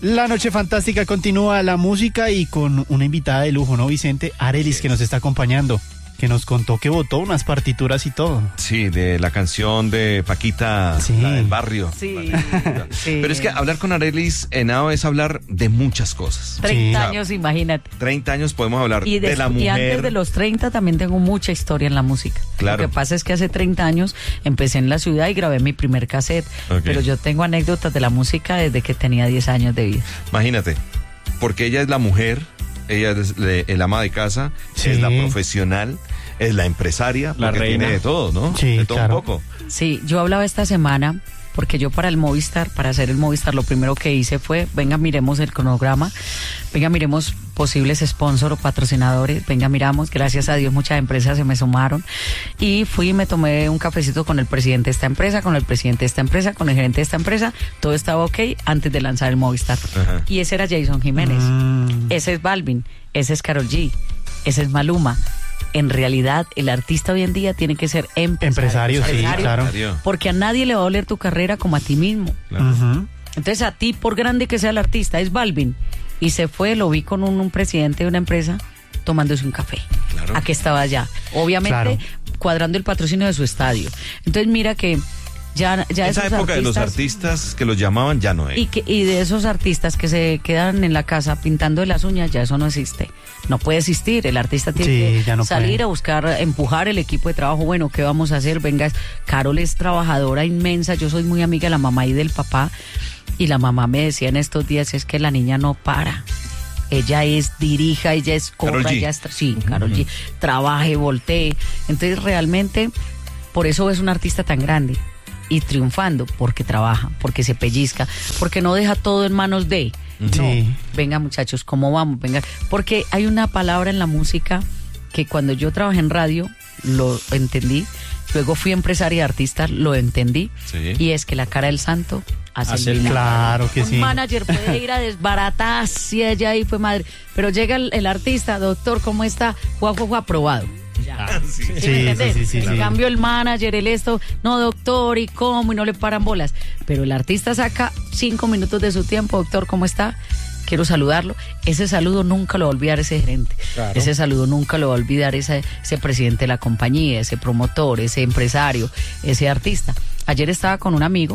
La noche fantástica continúa, la música y con una invitada de lujo, ¿no, Vicente? Arelis, que nos está acompañando, que nos contó que votó unas partituras y todo. Sí, de la canción de Paquita, Sí. la del barrio. Sí. Sí. Pero es que hablar con Arelis Henao es hablar de muchas cosas. 30 Sí. años, imagínate. 30 años podemos hablar Y, de la y mujer. antes de los 30 también tengo mucha historia en la música. Claro. Lo que pasa es que hace 30 años empecé en la ciudad y grabé mi primer cassette. Ok. Pero yo tengo anécdotas de la música desde que tenía 10 años de vida. Imagínate, porque ella es la mujer, ella es el ama de casa, Sí. es la profesional, es la empresaria, La porque reina. tiene de todo, ¿no? Sí, de todo claro. un poco. Sí, yo hablaba esta semana porque yo para el Movistar, para hacer el Movistar, lo primero que hice fue, venga, miremos el cronograma, venga, miremos posibles sponsors o patrocinadores, venga, miramos, gracias a Dios muchas empresas se me sumaron y fui y me tomé un cafecito con el presidente de esta empresa, con el presidente de esta empresa, con el gerente de esta empresa, todo estaba ok antes de lanzar el Movistar. Ajá. Y ese era Jason Jiménez, ese es Balvin, ese es Karol G, ese es Maluma. En realidad, el artista hoy en día tiene que ser Empresario, sí, claro. Adiós. porque a nadie le va a doler tu carrera como a ti mismo. Claro. Ujú. Entonces a ti, por grande que sea el artista, es Balvin. Y se fue, lo vi con un presidente de una empresa tomándose un café. Claro. ¿A qué estaba allá? Obviamente Claro. cuadrando el patrocinio de su estadio. Entonces mira que ya Esa esos época de los artistas... artistas que los llamaban ya no es. Y de esos artistas que se quedan en la casa pintando de las uñas, ya eso no existe. No puede existir. El artista tiene Sí, que ya no salir puede. a buscar, empujar el equipo de trabajo. Bueno, ¿qué vamos a hacer? Venga, Carol es trabajadora inmensa. Yo soy muy amiga de la mamá y del papá. Y la mamá me decía en estos días, es que la niña no para. Ella es dirija, ella es Karol corra, G. ella es... Sí, Karol G. Trabaje, voltee. Entonces realmente, por eso es un artista tan grande. Y triunfando, porque trabaja, porque se pellizca, porque no deja todo en manos de... Sí. Venga muchachos, ¿cómo vamos? Venga, porque hay una palabra en la música que cuando yo trabajé en radio lo entendí, luego fui empresaria y artista, lo entendí, Sí. y es que la cara del santo hace Hace el el milagro. Claro que Un sí. manager puede ir a desbaratar si ella ahí fue madre, pero llega el artista, doctor, ¿cómo está? Juan, aprobado. Ya. Sí. ¿Sí me Sí, entendés? sí, sí, En sí. cambio el manager, el esto, no doctor, ¿y cómo? Y no le paran bolas. Pero el artista saca 5 minutos de su tiempo, doctor, ¿cómo está? Quiero saludarlo. Ese saludo nunca lo va a olvidar ese gerente. Claro. Ese saludo nunca lo va a olvidar ese presidente de la compañía, ese promotor, ese empresario, ese artista. Ayer estaba con un amigo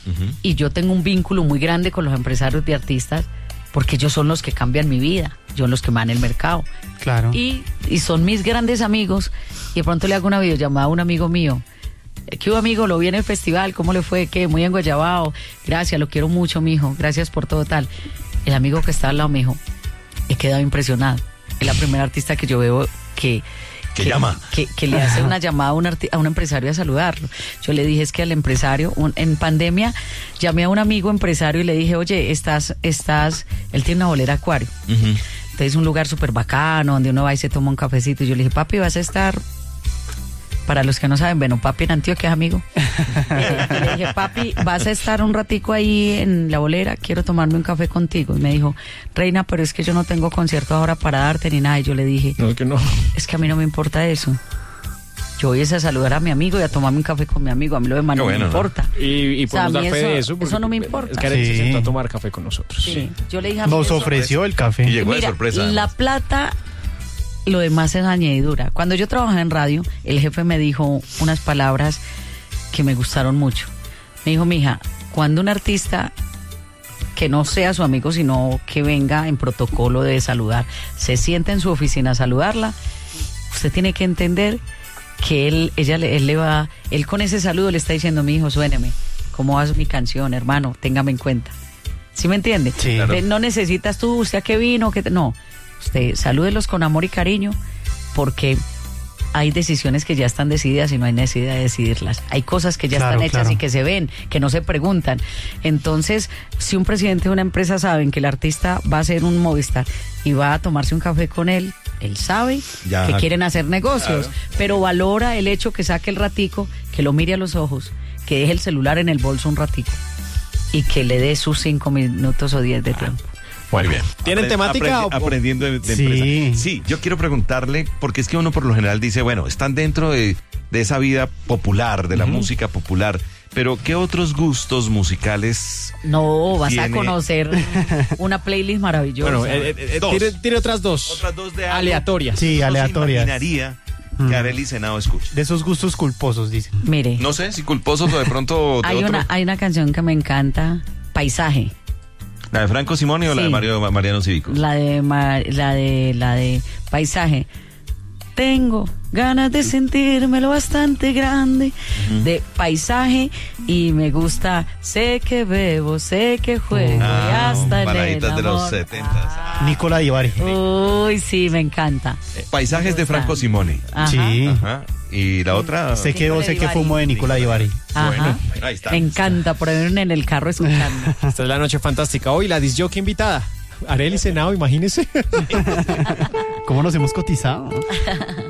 y yo tengo un vínculo muy grande con los empresarios de artistas porque ellos son los que cambian mi vida, ellos son los que me dan el mercado. Claro. Y son mis grandes amigos. Y de pronto le hago una videollamada a un amigo mío. ¿Qué hubo, amigo? Lo vi en el festival, ¿cómo le fue? ¿Qué? Muy enguayabao. Gracias, lo quiero mucho, mijo. Gracias por todo tal. El amigo que está al lado me dijo, he quedado impresionado. Es la primera artista que yo veo que llama. Que le hace una llamada a un empresario a saludarlo. Yo le dije, es que al empresario, en pandemia, llamé a un amigo empresario y le dije, oye, él tiene una bolera Acuario. Ujú. Entonces un lugar súper bacano, donde uno va y se toma un cafecito. Y yo le dije, papi, vas a estar... Para los que no saben, bueno, papi en Antioquia es amigo. Le dije, papi, vas a estar un ratico ahí en la bolera, quiero tomarme un café contigo. Y me dijo, reina, pero es que yo no tengo concierto ahora para darte ni nada. Y yo le dije, No, que no. es que a mí no me importa eso. Yo voy a saludar a mi amigo y a tomarme un café con mi amigo. A mí lo demás no Qué bueno, me ¿no? importa. Y O sea, a podemos mí dar fe de eso eso. no me importa. Es que Karen se Sí. sentó a tomar café con nosotros. Sí. Yo le dije a mí Nos eso- ofreció el Y café. llegó de Mira, sorpresa. la además. plata, lo demás es añadidura. Cuando yo trabajaba en radio, el jefe me dijo unas palabras que me gustaron mucho. Me dijo, mija, cuando un artista que no sea su amigo, sino que venga en protocolo de saludar, se sienta en su oficina a saludarla, usted tiene que entender que él con ese saludo le está diciendo, mi hijo, suéneme, ¿cómo va mi canción, hermano? Téngame en cuenta. ¿Sí me entiende? Sí. Claro. No necesitas tú, usted a qué vino, no. Usted salúdelos con amor y cariño, porque hay decisiones que ya están decididas y no hay necesidad de decidirlas. Hay cosas que ya Claro, están hechas claro. y que se ven, que no se preguntan. Entonces, si un presidente de una empresa sabe que el artista va a hacer un Movistar y va a tomarse un café con él sabe Ya. que quieren hacer negocios, Claro. pero valora el hecho que saque el ratico, que lo mire a los ojos, que deje el celular en el bolso un ratico y que le dé sus 5 minutos o 10 de tiempo. Muy bien. ¿Tienen temática o- Aprendiendo de Sí. empresa. Sí, yo quiero preguntarle, porque es que uno por lo general dice, bueno, están dentro de esa vida popular, de la música popular, Pero, ¿qué otros gustos musicales? No, vas a Tiene- conocer una playlist maravillosa. Bueno, Dos. tiene otras dos. Otras dos de algo Aleatorias. Sí, que uno se aleatorias. imaginaría que Arely Senado escucha. De esos gustos culposos, dicen. Mire, No sé si culposos o de pronto de hay otro. hay una canción que me encanta, Paisaje. ¿La de Franco Simoni o la de Sí. Mariano Cívicos? La de Paisaje. Tengo ganas de sentirme lo bastante grande, de Paisaje, y me gusta, sé que bebo, sé que juego, y hasta en el baladitas de los amor. 70s. Nicola Divari. Uy, sí, me encanta. Paisajes de Franco Simoni. Ajá. Sí. Ajá. Y la otra. Sé que Nicola sé que Divari. fumo de Nicola Divari. Ajá. Bueno, ahí está. Me encanta, por ejemplo, en el carro escuchando. Esta es la noche fantástica. Hoy la disc jockey invitada. Arely Senado, imagínese. ¿Cómo nos hemos cotizado?